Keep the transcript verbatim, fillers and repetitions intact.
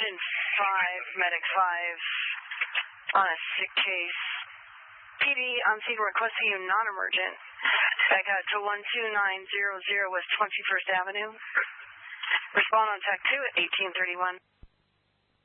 Engine five, Medic five, on a sick case. P D on scene requesting you non-emergent. Back out to one two nine zero zero West twenty-first Avenue. Respond on T A C two at eighteen thirty-one.